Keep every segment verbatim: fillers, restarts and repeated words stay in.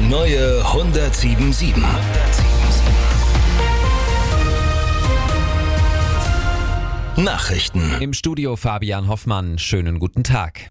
neue hundertsieben Komma sieben. Nachrichten. Im Studio Fabian Hoffmann. Schönen guten Tag.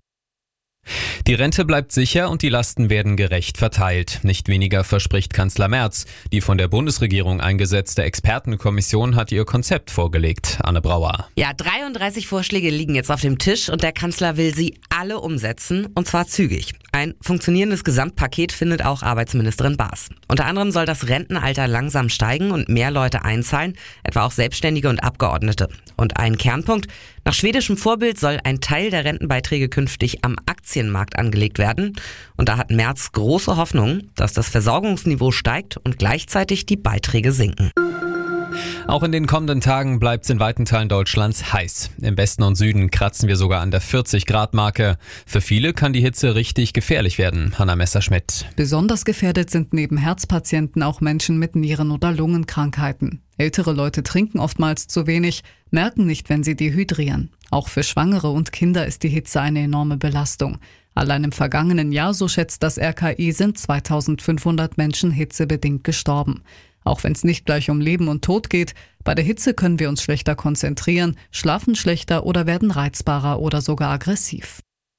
Die Rente bleibt sicher und die Lasten werden gerecht verteilt. Nicht weniger verspricht Kanzler Merz. Die von der Bundesregierung eingesetzte Expertenkommission hat ihr Konzept vorgelegt. Anne Brauer. Ja, dreiunddreißig Vorschläge liegen jetzt auf dem Tisch und der Kanzler will sie alle umsetzen, und zwar zügig. Ein funktionierendes Gesamtpaket findet auch Arbeitsministerin Baas. Unter anderem soll das Rentenalter langsam steigen und mehr Leute einzahlen, etwa auch Selbstständige und Abgeordnete. Und ein Kernpunkt: Nach schwedischem Vorbild soll ein Teil der Rentenbeiträge künftig am Aktienmarkt angelegt werden. Und da hat Merz große Hoffnung, dass das Versorgungsniveau steigt und gleichzeitig die Beiträge sinken. Auch in den kommenden Tagen bleibt es in weiten Teilen Deutschlands heiß. Im Westen und Süden kratzen wir sogar an der vierzig Grad Marke. Für viele kann die Hitze richtig gefährlich werden. Hanna Messerschmidt. Besonders gefährdet sind neben Herzpatienten auch Menschen mit Nieren- oder Lungenkrankheiten. Ältere Leute trinken oftmals zu wenig, merken nicht, wenn sie dehydrieren. Auch für Schwangere und Kinder ist die Hitze eine enorme Belastung. Allein im vergangenen Jahr, so schätzt das R K I, sind zweitausendfünfhundert Menschen hitzebedingt gestorben. Auch wenn es nicht gleich um Leben und Tod geht, bei der Hitze können wir uns schlechter konzentrieren, schlafen schlechter oder werden reizbarer oder sogar aggressiv.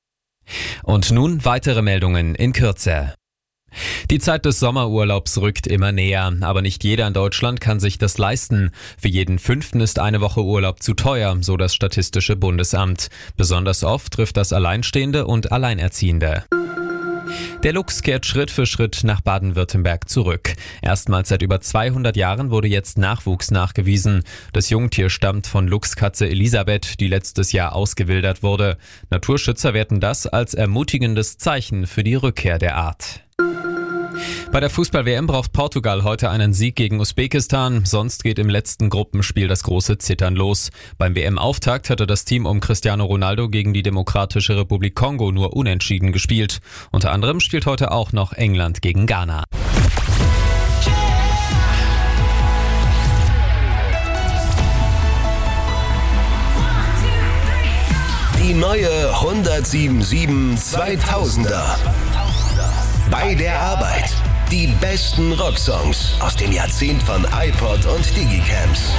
Und nun weitere Meldungen in Kürze. Die Zeit des Sommerurlaubs rückt immer näher, aber nicht jeder in Deutschland kann sich das leisten. Für jeden Fünften ist eine Woche Urlaub zu teuer, so das Statistische Bundesamt. Besonders oft trifft das Alleinstehende und Alleinerziehende. Der Luchs kehrt Schritt für Schritt nach Baden-Württemberg zurück. Erstmals seit über zweihundert Jahren wurde jetzt Nachwuchs nachgewiesen. Das Jungtier stammt von Luchskatze Elisabeth, die letztes Jahr ausgewildert wurde. Naturschützer werten das als ermutigendes Zeichen für die Rückkehr der Art. Bei der Fußball-W M braucht Portugal heute einen Sieg gegen Usbekistan, sonst geht im letzten Gruppenspiel das große Zittern los. Beim W M-Auftakt hatte das Team um Cristiano Ronaldo gegen die Demokratische Republik Kongo nur unentschieden gespielt. Unter anderem spielt heute auch noch England gegen Ghana. Die neue hundertsieben Komma sieben zweitausender. Bei der Arbeit. Die besten Rocksongs aus dem Jahrzehnt von iPod und Digicamps.